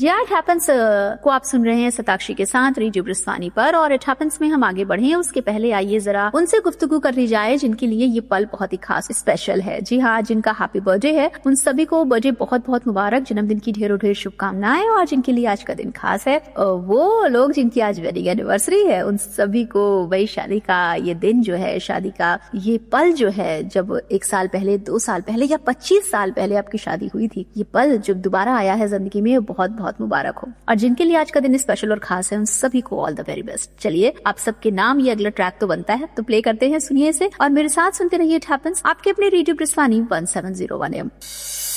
Ji it happens को आप सुन रहे हैं सताक्षी के साथ रेडियो ब्रिस्वानी पर, और इट हैपेंस में हम आगे बढ़े हैं उसके पहले आइए जरा उनसे गुफ्तगू कर ली जाए जिनके लिए ये पल बहुत ही खास स्पेशल है। जी हाँ, जिनका हैप्पी बर्थडे है उन सभी को बर्थडे बहुत बहुत मुबारक, जन्मदिन की ढेरों ढेर शुभकामनाएं। और जिनके लिए आज का दिन खास है वो लोग जिनकी आज वेडिंग एनिवर्सरी है, उन सभी को वही शादी का ये दिन जो है, शादी का ये पल जो है, जब 1 साल पहले, 2 साल पहले या 25 साल पहले आपकी शादी हुई थी, ये पल जब दोबारा आया है जिंदगी में, बहुत बहुत मुबारक हो। और जिनके लिए आज का दिन स्पेशल और खास है उन सभी को ऑल द वेरी बेस्ट। चलिए आप सबके नाम ये अगला ट्रैक तो बनता है, तो प्ले करते हैं, सुनिए इसे और मेरे साथ सुनते रहिए इट हैपेंस, आपके अपने रेडियो ब्रिस्वानी 170 AM।